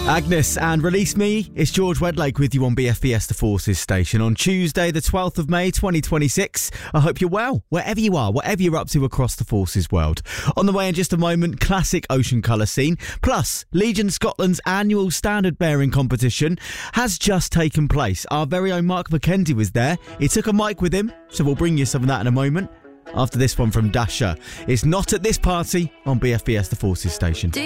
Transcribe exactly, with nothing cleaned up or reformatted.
Agnes and Release Me. It's George Wedlake with you on B F B S The Forces station on Tuesday the twelfth of May twenty twenty-six. I hope you're well, wherever you are, whatever you're up to across the Forces world. On the way in just a moment, classic ocean colour scene. Plus, Legion Scotland's annual standard bearing competition has just taken place. Our very own Mark McKenzie was there. He took a mic with him, so we'll bring you some of that in a moment. After this one from Dasha, it's Not at This Party on B F B S The Forces station.